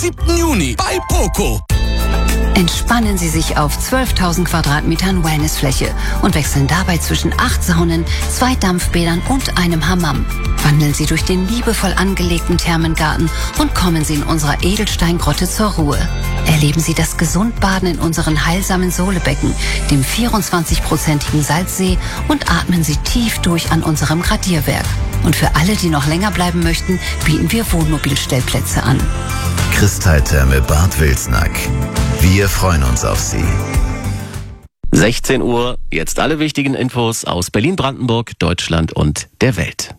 7. Juni bei Poco. Entspannen Sie sich auf 12.000 Quadratmetern Wellnessfläche und wechseln dabei zwischen 8 Saunen, 2 Dampfbädern und einem Hammam. Wandeln Sie durch den liebevoll angelegten Thermengarten und kommen Sie in unserer Edelsteingrotte zur Ruhe. Erleben Sie das Gesundbaden in unseren heilsamen Sohlebecken, dem 24-prozentigen Salzsee und atmen Sie tief durch an unserem Gradierwerk. Und für alle, die noch länger bleiben möchten, bieten wir Wohnmobilstellplätze an. Kristalltherme Bad Wilsnack. Wir freuen uns auf Sie. 16 Uhr, jetzt alle wichtigen Infos aus Berlin, Brandenburg, Deutschland und der Welt.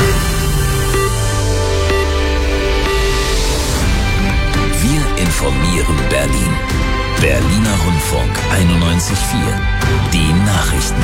Wir informieren Berlin. Berliner Rundfunk 91.4. Die Nachrichten.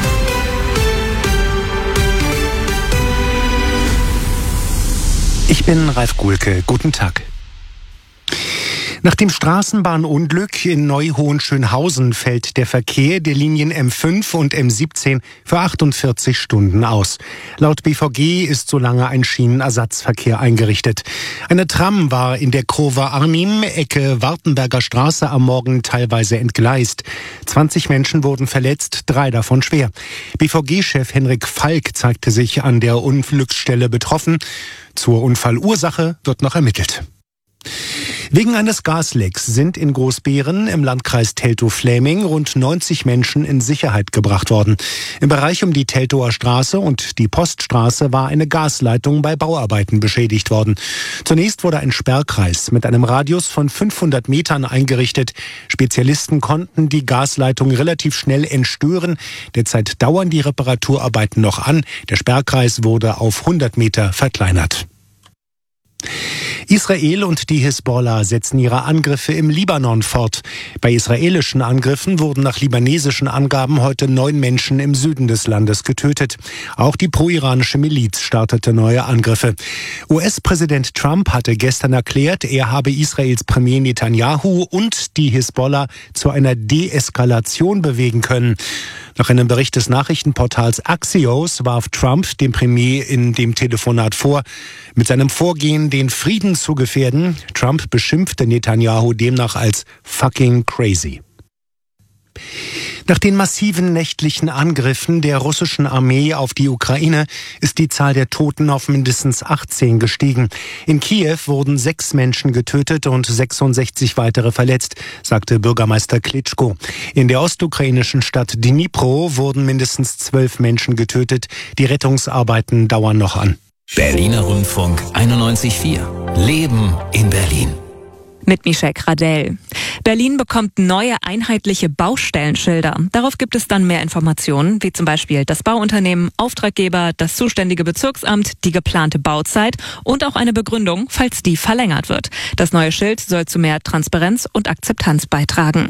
Ich bin Ralf Guhlke. Guten Tag. Nach dem Straßenbahnunglück in Neu-Hohenschönhausen fällt der Verkehr der Linien M5 und M17 für 48 Stunden aus. Laut BVG ist solange ein Schienenersatzverkehr eingerichtet. Eine Tram war in der Kurve Arnim, Ecke Wartenberger Straße, am Morgen teilweise entgleist. 20 Menschen wurden verletzt, 3 davon schwer. BVG-Chef Henrik Falk zeigte sich an der Unglücksstelle betroffen. Zur Unfallursache wird noch ermittelt. Wegen eines Gaslecks sind in Großbeeren im Landkreis Teltow-Fläming rund 90 Menschen in Sicherheit gebracht worden. Im Bereich um die Teltower Straße und die Poststraße war eine Gasleitung bei Bauarbeiten beschädigt worden. Zunächst wurde ein Sperrkreis mit einem Radius von 500 Metern eingerichtet. Spezialisten konnten die Gasleitung relativ schnell entstören. Derzeit dauern die Reparaturarbeiten noch an. Der Sperrkreis wurde auf 100 Meter verkleinert. Israel und die Hisbollah setzen ihre Angriffe im Libanon fort. Bei israelischen Angriffen wurden nach libanesischen Angaben heute 9 Menschen im Süden des Landes getötet. Auch die pro-iranische Miliz startete neue Angriffe. US-Präsident Trump hatte gestern erklärt, er habe Israels Premier Netanyahu und die Hisbollah zu einer Deeskalation bewegen können. Nach einem Bericht des Nachrichtenportals Axios warf Trump dem Premier in dem Telefonat vor, mit seinem Vorgehen den Frieden zu gefährden. Trump beschimpfte Netanyahu demnach als fucking crazy. Nach den massiven nächtlichen Angriffen der russischen Armee auf die Ukraine ist die Zahl der Toten auf mindestens 18 gestiegen. In Kiew wurden 6 Menschen getötet und 66 weitere verletzt, sagte Bürgermeister Klitschko. In der ostukrainischen Stadt Dnipro wurden mindestens 12 Menschen getötet. Die Rettungsarbeiten dauern noch an. Berliner Rundfunk 91.4. Leben in Berlin. Mit Michelle Gradell. Berlin bekommt neue einheitliche Baustellenschilder. Darauf gibt es dann mehr Informationen, wie zum Beispiel das Bauunternehmen, Auftraggeber, das zuständige Bezirksamt, die geplante Bauzeit und auch eine Begründung, falls die verlängert wird. Das neue Schild soll zu mehr Transparenz und Akzeptanz beitragen.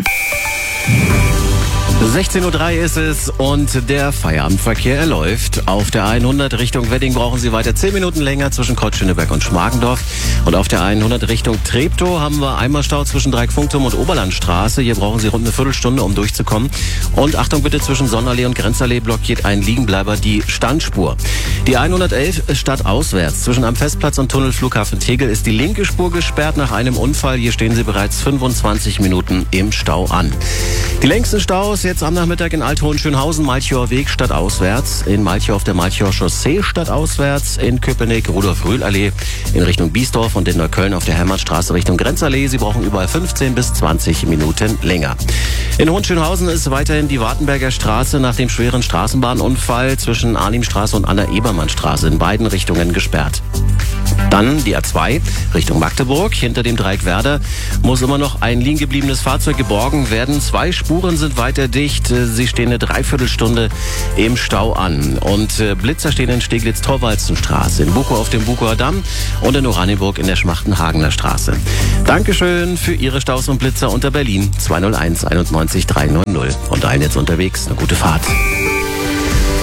16:03 Uhr ist es und der Feierabendverkehr läuft. Auf der 100 Richtung Wedding brauchen Sie weiter 10 Minuten länger zwischen Kreuzschöneberg und Schmargendorf. Und auf der 100 Richtung Treptow haben wir einmal Stau zwischen Dreieckfunkturm und Oberlandstraße. Hier brauchen Sie rund eine Viertelstunde, um durchzukommen. Und Achtung bitte, zwischen Sonnenallee und Grenzallee blockiert ein Liegenbleiber die Standspur. Die 111 stadtauswärts. Zwischen am Festplatz und Tunnel Flughafen Tegel ist die linke Spur gesperrt nach einem Unfall. Hier stehen Sie bereits 25 Minuten im Stau an. Die längsten Staus jetzt am Nachmittag in Alt-Hohenschönhausen, Malchower Weg stadtauswärts, in Malchow auf der Malchower Chaussee stadtauswärts, in Köpenick Rudolf-Rühl-Allee in Richtung Biesdorf und in Neukölln auf der Hermannstraße Richtung Grenzallee. Sie brauchen überall 15 bis 20 Minuten länger. In Hohenschönhausen ist weiterhin die Wartenberger Straße nach dem schweren Straßenbahnunfall zwischen Arnimstraße und Anna-Ebermann-Straße in beiden Richtungen gesperrt. Dann die A2 Richtung Magdeburg. Hinter dem Dreieck Werder muss immer noch ein liegen gebliebenes Fahrzeug geborgen werden. 2 Spuren sind weiter dicht. Sie stehen eine Dreiviertelstunde im Stau an. Und Blitzer stehen in Steglitz-Torwalzenstraße, in Bukow auf dem Bukower Damm und in Oranienburg in der Schmachtenhagener Straße. Dankeschön für Ihre Staus und Blitzer unter Berlin 201 91 300. Und allen jetzt unterwegs eine gute Fahrt.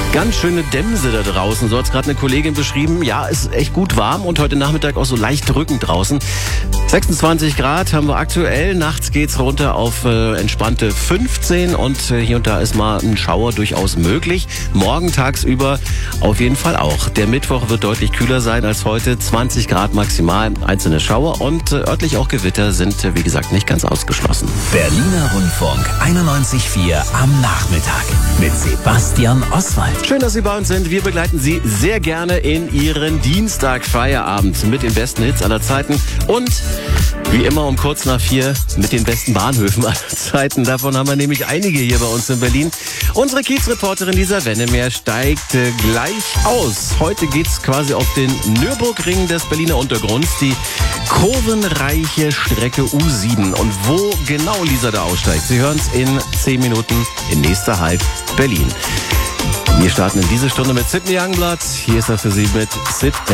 Ganz schöne Dämse da draußen, so hat es gerade eine Kollegin beschrieben. Ja, ist echt gut warm und heute Nachmittag auch so leicht drückend draußen. 26 Grad haben wir aktuell, nachts geht's runter auf entspannte 15 und hier und da ist mal ein Schauer durchaus möglich. Morgen tagsüber auf jeden Fall auch. Der Mittwoch wird deutlich kühler sein als heute, 20 Grad maximal, einzelne Schauer und örtlich auch Gewitter sind, wie gesagt, nicht ganz ausgeschlossen. Berliner Rundfunk 91.4 am Nachmittag mit Sebastian Oswald. Schön, dass Sie bei uns sind. Wir begleiten Sie sehr gerne in Ihren Dienstag-Feierabend mit den besten Hits aller Zeiten und wie immer um kurz nach 4 mit den besten Bahnhöfen aller Zeiten. Davon haben wir nämlich einige hier bei uns in Berlin. Unsere Kiezreporterin Lisa Wennemeer steigt gleich aus. Heute geht's quasi auf den Nürburgring des Berliner Untergrunds, die kurvenreiche Strecke U7. Und wo genau Lisa da aussteigt, Sie hören es in 10 Minuten in nächster Halt Berlin. Wir starten in diese Stunde mit Sidney Youngblood. Hier ist er für Sie mit Sid